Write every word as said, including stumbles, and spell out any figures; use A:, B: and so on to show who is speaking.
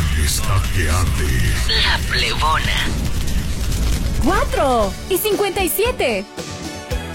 A: Majestad que arde.
B: La Plebona.
C: Cuatro y cincuenta y siete.